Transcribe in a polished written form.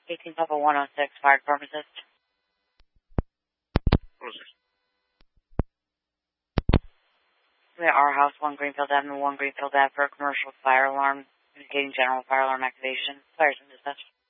18 Papa 106, fire department assist. 106. We are our house, 1 Greenfield Avenue, 1 Greenfield Ave for a commercial fire alarm, indicating general fire alarm activation. Fires in dispatch.